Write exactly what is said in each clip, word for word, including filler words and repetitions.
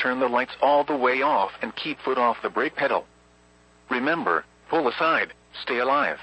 turn the lights all the way off and keep foot off the brake pedal. Remember, pull aside, stay alive.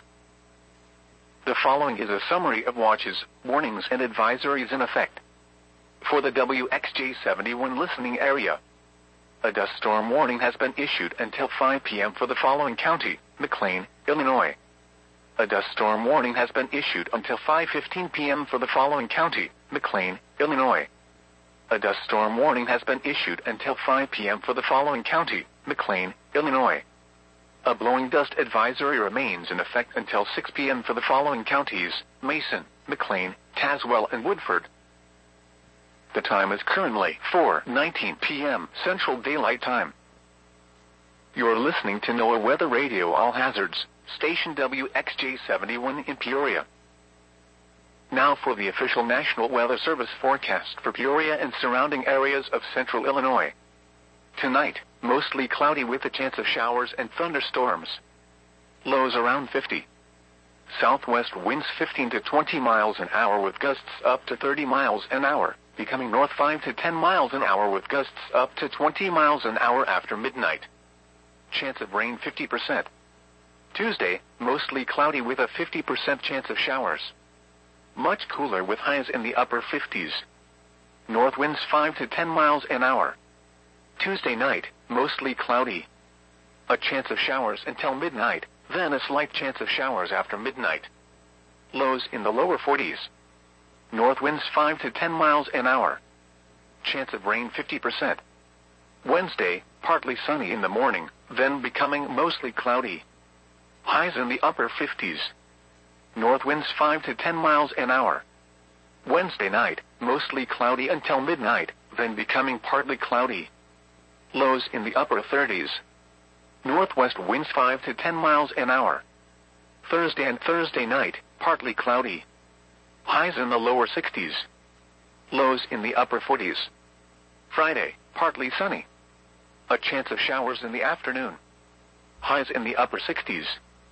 The following is a summary of watches, warnings and advisories in effect. For the W X J seventy-one listening area, a dust storm warning has been issued until five p m for the following county: McLean, Illinois. A dust storm warning has been issued until five fifteen p m for the following county: McLean, Illinois. A dust storm warning has been issued until five p m for the following county: McLean, Illinois. A blowing dust advisory remains in effect until six p m for the following counties: Mason, McLean, Tazewell and Woodford. The time is currently four nineteen p m Central Daylight Time. You're listening to NOAA Weather Radio All Hazards, station W X J seventy-one in Peoria. Now for the official National Weather Service forecast for Peoria and surrounding areas of central Illinois. Tonight, mostly cloudy with a chance of showers and thunderstorms. Lows around fifty. Southwest winds fifteen to twenty miles an hour with gusts up to thirty miles an hour, becoming north five to ten miles an hour with gusts up to twenty miles an hour after midnight. Chance of rain fifty percent. Tuesday, mostly cloudy with a fifty percent chance of showers. Much cooler with highs in the upper fifties. North winds five to ten miles an hour. Tuesday night, mostly cloudy. A chance of showers until midnight, then a slight chance of showers after midnight. Lows in the lower forties. North winds five to ten miles an hour. Chance of rain fifty percent. Wednesday, partly sunny in the morning, then becoming mostly cloudy. Highs in the upper fifties. North winds five to ten miles an hour. Wednesday night, mostly cloudy until midnight, then becoming partly cloudy. Lows in the upper thirties. Northwest winds five to ten miles an hour. Thursday and Thursday night, partly cloudy. Highs in the lower sixties. Lows in the upper forties. Friday, partly sunny. A chance of showers in the afternoon. Highs in the upper sixties.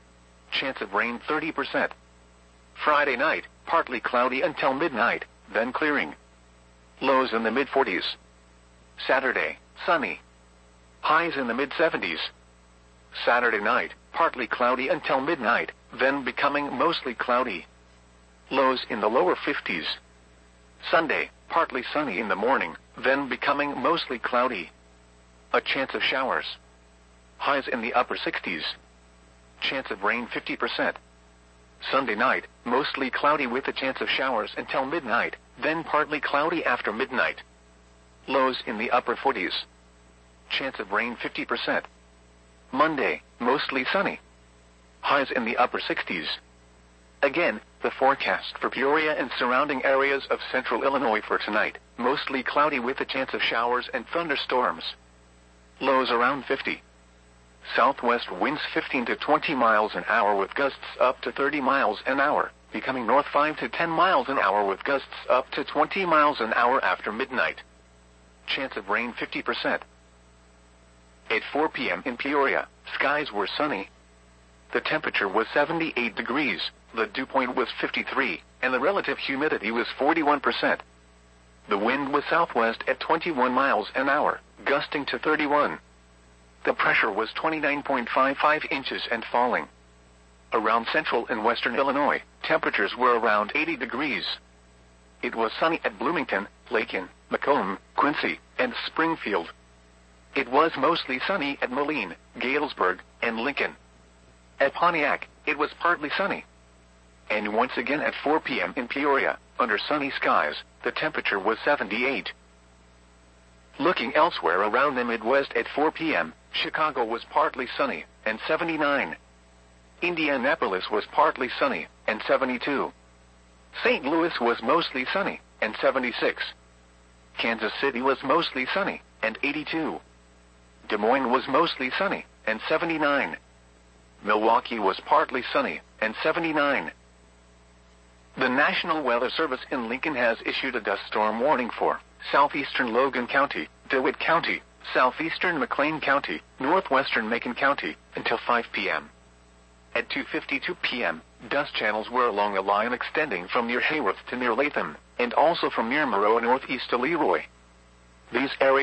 Chance of rain thirty percent. Friday night, partly cloudy until midnight, then clearing. Lows in the mid forties. Saturday, sunny. Highs in the mid seventies. Saturday night, partly cloudy until midnight, then becoming mostly cloudy. Lows in the lower fifties. Sunday, partly sunny in the morning, then becoming mostly cloudy. A chance of showers. Highs in the upper sixties. Chance of rain fifty percent. Sunday night, mostly cloudy with a chance of showers until midnight, then partly cloudy after midnight. Lows in the upper forties. Chance of rain fifty percent. Monday, mostly sunny. Highs in the upper sixties. Again, the forecast for Peoria and surrounding areas of central Illinois for tonight: mostly cloudy with a chance of showers and thunderstorms. Lows around fifty. Southwest winds fifteen to twenty miles an hour with gusts up to thirty miles an hour, becoming north five to ten miles an hour with gusts up to twenty miles an hour after midnight. Chance of rain fifty percent. At four p m in Peoria, skies were sunny. The temperature was seventy-eight degrees, the dew point was fifty-three, and the relative humidity was forty-one percent. The wind was southwest at twenty-one miles an hour, gusting to thirty-one. The pressure was twenty-nine point five five inches and falling. Around central and western Illinois, temperatures were around eighty degrees. It was sunny at Bloomington, Lakin, Macomb, Quincy, and Springfield. It was mostly sunny at Moline, Galesburg, and Lincoln. At Pontiac, it was partly sunny. And once again at four p m in Peoria, under sunny skies, the temperature was seventy-eight. Looking elsewhere around the Midwest at four p m, Chicago was partly sunny, and seventy-nine. Indianapolis was partly sunny, and seventy-two. Saint Louis was mostly sunny, and seventy-six. Kansas City was mostly sunny, and eighty-two. Des Moines was mostly sunny, and seventy-nine. Milwaukee was partly sunny, and seventy-nine. The National Weather Service in Lincoln has issued a dust storm warning for southeastern Logan County, DeWitt County, southeastern McLean County, northwestern Macon County, until five p m At two fifty-two p m, dust channels were along a line extending from near Hayworth to near Latham, and also from near Moreau northeast to Leroy. These areas